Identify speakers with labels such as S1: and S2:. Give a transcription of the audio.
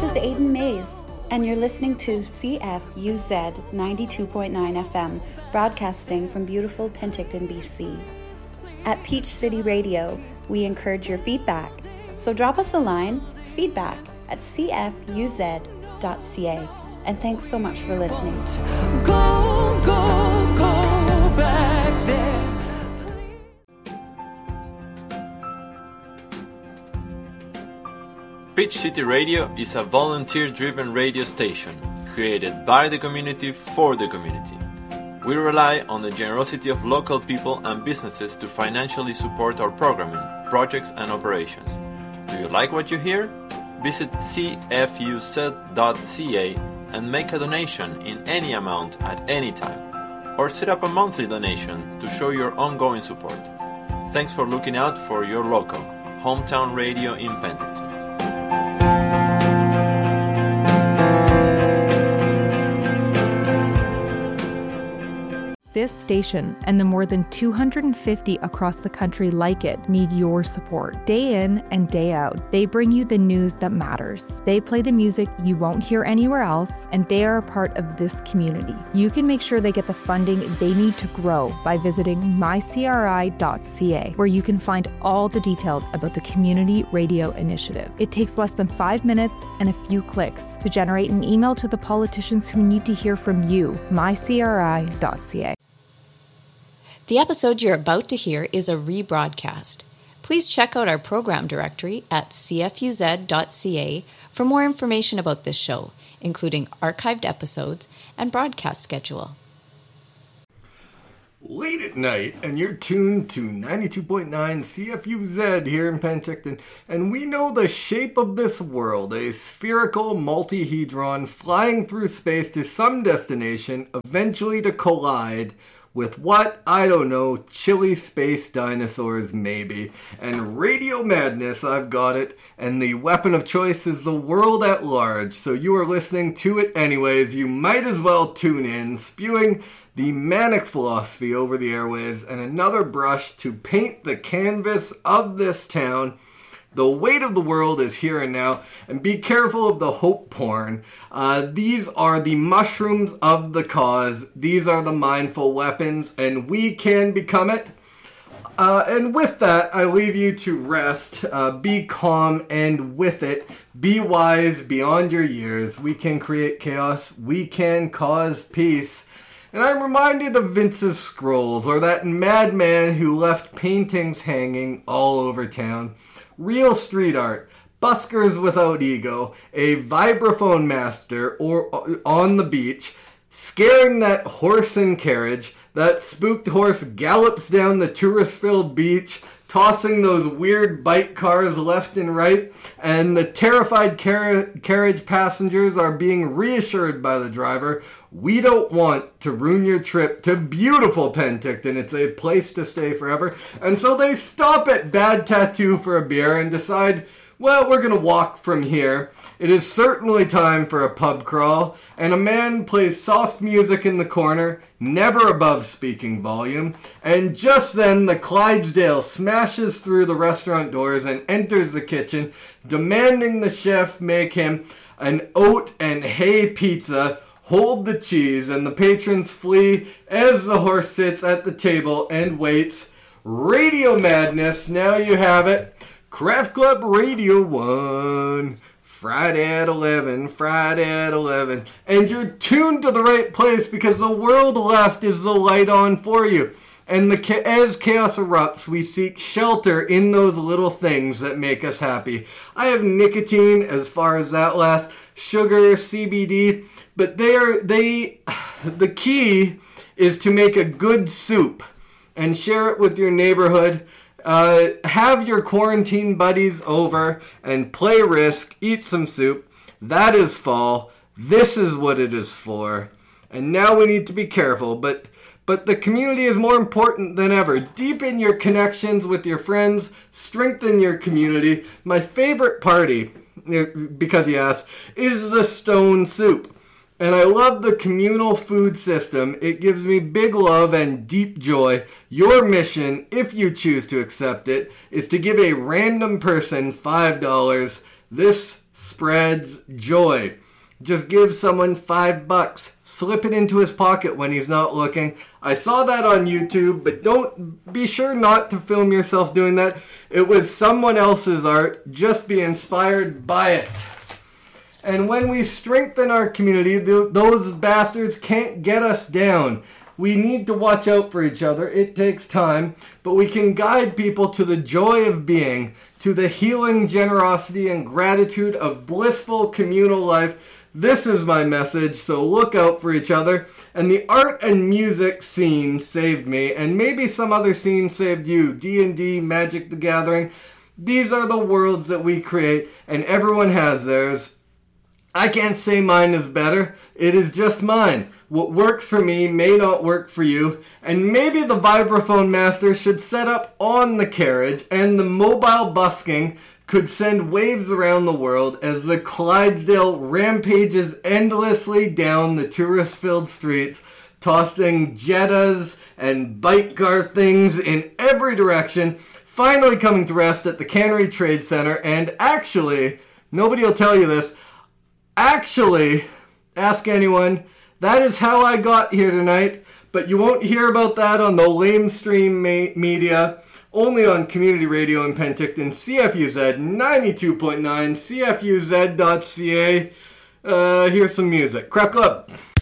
S1: is Aiden Mays, and you're listening to CFUZ 92.9 FM, broadcasting from beautiful Penticton, BC. At Peach City Radio, we encourage your feedback, so drop us a line, feedback@cfuz.ca, and thanks so much for listening.
S2: Go, go, go back there.
S3: Peach City Radio is a volunteer-driven radio station created by the community for the community. We rely on the generosity of local people and businesses to financially support our programming, projects and operations. Do you like what you hear? Visit cfuz.ca and make a donation in any amount at any time, or set up a monthly donation to show your ongoing support. Thanks for looking out for your local, hometown radio in Penticton.
S4: This station and the more than 250 across the country like it need your support. Day in and day out, they bring you the news that matters. They play the music you won't hear anywhere else, and they are a part of this community. You can make sure they get the funding they need to grow by visiting mycri.ca, where you can find all the details about the Community Radio Initiative. It takes less than 5 minutes and a few clicks to generate an email to the politicians who need to hear from you, mycri.ca.
S5: The episode you're about to hear is a rebroadcast. Please check out our program directory at cfuz.ca for more information about this show, including archived episodes and broadcast schedule.
S6: Late at night, and you're tuned to 92.9 CFUZ here in Penticton, and we know the shape of this world, a spherical multihedron flying through space to some destination, eventually to collide with what? I don't know, chilly space dinosaurs maybe. And Radio Madness, I've got it, and the weapon of choice is the world at large, so you are listening to it anyways. You might as well tune in, spewing the manic philosophy over the airwaves and another brush to paint the canvas of this town. The weight of the world is here and now, and be careful of the hope porn. These are the mushrooms of the cause. These are the mindful weapons, and we can become it. And with that, I leave you to rest. Be calm, and with it, be wise beyond your years. We can create chaos. We can cause peace. And I'm reminded of Vince's scrolls, or that madman who left paintings hanging all over town. Real street art, buskers without ego, a vibraphone master or on the beach, scaring that horse and carriage. That spooked horse gallops down the tourist-filled beach, tossing those weird bike cars left and right, and the terrified carriage passengers are being reassured by the driver, we don't want to ruin your trip to beautiful Penticton. It's a place to stay forever. And so they stop at Bad Tattoo for a beer and decide, well, we're going to walk from here. It is certainly time for a pub crawl, and a man plays soft music in the corner, never above speaking volume, and just then the Clydesdale smashes through the restaurant doors and enters the kitchen, demanding the chef make him an oat and hay pizza, hold the cheese, and the patrons flee as the horse sits at the table and waits. Radio Madness, now you have it. Craft Club Radio 1, Friday at 11, and you're tuned to the right place because the world left is the light on for you. And as chaos erupts, we seek shelter in those little things that make us happy. I have nicotine as far as that lasts, sugar, CBD, but the key is to make a good soup and share it with your neighborhood. Have your quarantine buddies over and play Risk, eat some soup. That is fall. This is what it is for. And now we need to be careful, but the community is more important than ever. Deepen your connections with your friends. Strengthen your community. My favorite party, because he asked, is the stone soup. And I love the communal food system. It gives me big love and deep joy. Your mission, if you choose to accept it, is to give a random person $5. This spreads joy. Just give someone $5. Slip it into his pocket when he's not looking. I saw that on YouTube, but don't be sure not to film yourself doing that. It was someone else's art. Just be inspired by it. And when we strengthen our community, those bastards can't get us down. We need to watch out for each other. It takes time, but we can guide people to the joy of being, to the healing generosity and gratitude of blissful communal life. This is my message, so look out for each other. And the art and music scene saved me, and maybe some other scene saved you. D&D, Magic the Gathering. These are the worlds that we create, and everyone has theirs. I can't say mine is better. It is just mine. What works for me may not work for you, and maybe the vibraphone master should set up on the carriage, and the mobile busking could send waves around the world as the Clydesdale rampages endlessly down the tourist-filled streets, tossing Jettas and bike car things in every direction, finally coming to rest at the Cannery Trade Center. And actually, nobody will tell you this, actually, ask anyone, that is how I got here tonight, but you won't hear about that on the lamestream media, only on community radio in Penticton, CFUZ 92.9, CFUZ.ca. Here's some music. Crack up.